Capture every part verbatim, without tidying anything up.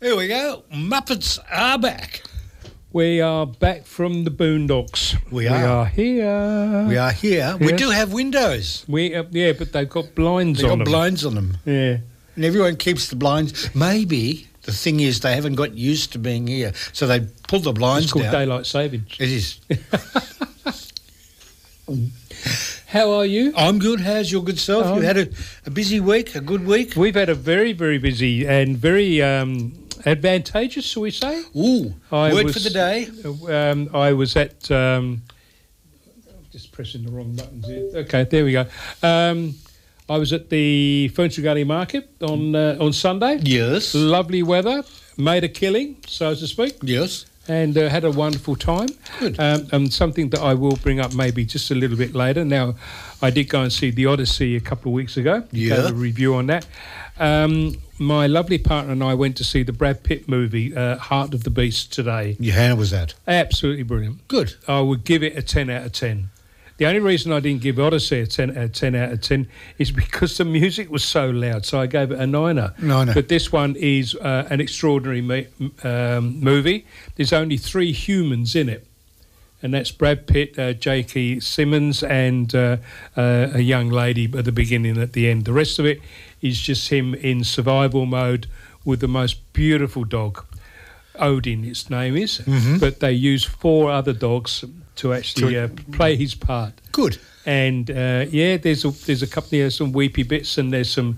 Here we go. Muppets are back. We are back from the boondocks. We are. We are here. We are here. We Yes. do have windows. We uh, yeah, but they've got blinds They've on got them. blinds on them. Yeah. And everyone keeps the blinds. Maybe the thing is they haven't got used to being here, so they pull the blinds It's called down. daylight savings. It is. How are you? I'm good. How's your good self? Oh. You had a, a busy week, a good week? We've had a very, very busy and very um, advantageous, shall we say? Ooh, I word was- for the day. Um, I was at... Um, I'm just pressing the wrong buttons here. Okay, there we go. Um, I was at the Ferntree Gully Market on uh, on Sunday. Yes. Lovely weather, made a killing, so to speak, Yes. and uh, had a wonderful time. Good. Um, and something that I will bring up maybe just a little bit later. Now, I did go and see The Odyssey a couple of weeks ago. Yeah. Gave a review on that. Um, my lovely partner and I went to see the Brad Pitt movie, uh, Heart of the Beast, today. Yeah, how was that? Absolutely brilliant. Good. I would give it a ten out of ten. The only reason I didn't give Odyssey a ten, a ten out of ten is because the music was so loud, so I gave it a niner. Niner. But this one is uh, an extraordinary me- um, movie. There's only three humans in it, and that's Brad Pitt, uh, J K. Simmons, and uh, uh, a young lady at the beginning and at the end. The rest of it is just him in survival mode with the most beautiful dog. Odin, its name is, Mhm. but they use four other dogs to actually To- uh, play his part. Good. And uh, yeah, there's a, there's a couple there's some weepy bits and there's some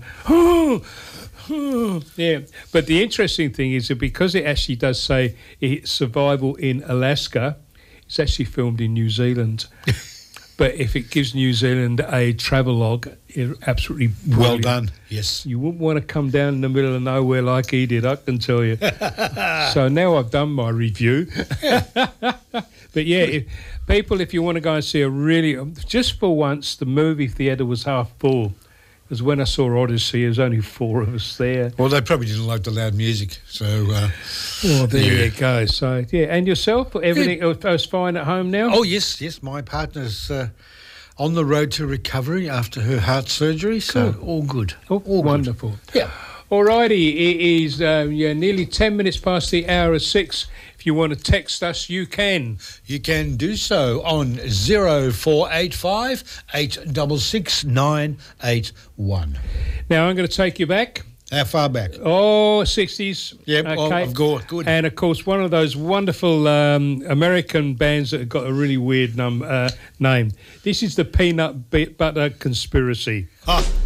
yeah. But the interesting thing is that because it actually does say it's survival in Alaska, it's actually filmed in New Zealand. But if it gives New Zealand a travelogue, it's absolutely Well brilliant. done. Yes. You wouldn't want to come down in the middle of nowhere like he did, I can tell you. So now I've done my review. But yeah, if, people, if you want to go and see a really, just for once, the movie theatre was half full. Because when I saw Odyssey, there was only four of us there. Well, they probably didn't like the loud music, so... Uh, Oh, there Yeah. you go. So, yeah, and yourself? Everything else fine at home now? oh, yes, yes, my partner's uh, on the road to recovery after her heart surgery, so Cool. all good. Oh, all good. wonderful. Yeah. Alrighty, it is uh, yeah, nearly ten minutes past the hour of six. If you want to text us, you can. You can do so on zero four eight five eight six six nine eight one. Now, I'm going to take you back. How far back? Oh, sixties. Yep, well, I've got good. And, of course, one of those wonderful um, American bands that have got a really weird num- uh, name. This is the Peanut Butter Conspiracy. Ah.